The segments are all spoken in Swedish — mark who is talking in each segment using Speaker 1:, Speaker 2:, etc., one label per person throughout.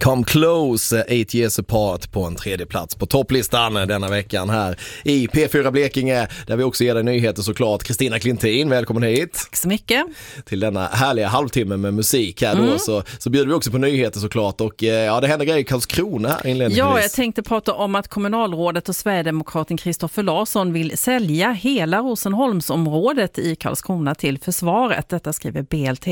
Speaker 1: Come Close, 8 Years Apart på en tredje plats på topplistan denna veckan här i P4 Blekinge, där vi också ger dig nyheter såklart. Kristina Klintin, välkommen hit.
Speaker 2: Tack så mycket.
Speaker 1: Till denna härliga halvtimme med musik här då, så bjuder vi också på nyheter såklart. Och ja, det händer grejer i Karlskrona här inledningsvis.
Speaker 2: Ja, jag tänkte prata om att kommunalrådet och Sverigedemokraten Kristoffer Larsson vill sälja hela Rosenholmsområdet i Karlskrona till försvaret. Detta skriver BLT.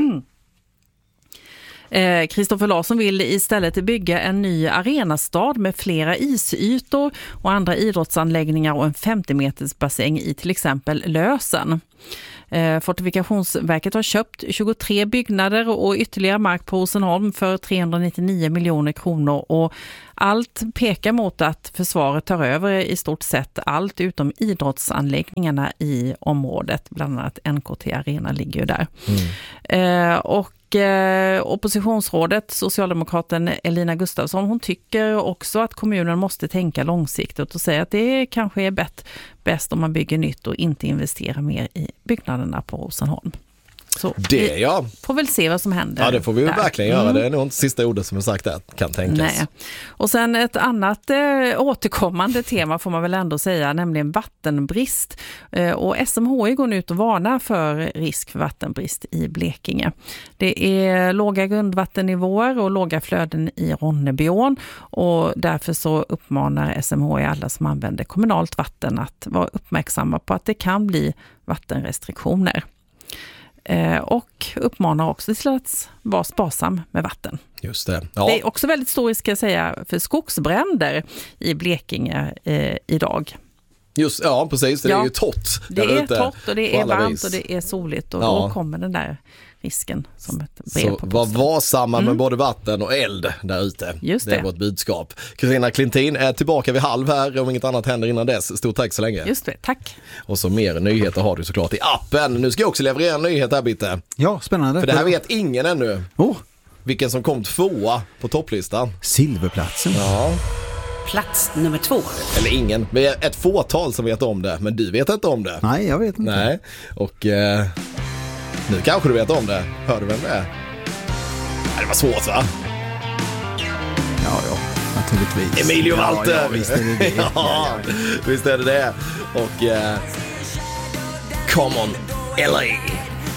Speaker 2: Kristoffer Larsson vill istället bygga en ny arenastad med flera isytor och andra idrottsanläggningar och en 50-meters bassäng i till exempel Lösen. Fortifikationsverket har köpt 23 byggnader och ytterligare mark på Rosenholm för 399 miljoner kronor, och allt pekar mot att försvaret tar över i stort sett allt utom idrottsanläggningarna i området. Bland annat NKT Arena ligger ju där. Och oppositionsrådet, socialdemokraten Elina Gustafsson, hon tycker också att kommunen måste tänka långsiktigt och säga att det kanske är bäst om man bygger nytt och inte investerar mer i byggnaderna på Rosenholm. Så
Speaker 1: det, ja.
Speaker 2: Får väl se vad som händer.
Speaker 1: Ja, det får vi verkligen göra. Det är nog inte sista ordet som är sagt där, kan tänkas.
Speaker 2: Nej. Och sen ett annat återkommande tema får man väl ändå säga, nämligen vattenbrist. Och SMHI går nu ut och varnar för risk för vattenbrist i Blekinge. Det är låga grundvattennivåer och låga flöden i Ronnebyån, och därför så uppmanar SMHI alla som använder kommunalt vatten att vara uppmärksamma på att det kan bli vattenrestriktioner. Och uppmanar också till att vara sparsam med vatten.
Speaker 1: Just det. Ja.
Speaker 2: Det är också väldigt stor risk, ska jag säga, för skogsbränder i Blekinge idag.
Speaker 1: Just, ja, precis. Det är ju torrt.
Speaker 2: Det är torrt och det är varmt och det är soligt, och då kommer den där risken som ett brev
Speaker 1: så
Speaker 2: på posten.
Speaker 1: var varsamma med både vatten och eld där ute.
Speaker 2: Just det.
Speaker 1: Det är vårt budskap. Kristina Klintin är tillbaka vid 12 här, om inget annat händer innan dess. Stort tack så länge.
Speaker 2: Just det, tack.
Speaker 1: Och så mer nyheter har du såklart i appen. Nu ska jag också leverera en nyhet här, Bitte.
Speaker 3: Ja, spännande.
Speaker 1: För det här vet ingen ännu. Vilken som kom 2 på topplistan.
Speaker 3: Silverplatsen.
Speaker 1: Ja.
Speaker 4: Plats nummer 2.
Speaker 1: Eller ingen. Vi är ett fåtal som vet om det, men du vet inte om det.
Speaker 3: Nej, jag vet inte.
Speaker 1: Nej, och nu kanske du vet om det. Hör du vem det är? Nej, det var svårt, va?
Speaker 3: Ja, naturligtvis.
Speaker 1: Emilio Walter!
Speaker 3: Ja, visst är det det.
Speaker 1: Ja, visst är det det. Och Come on, LA.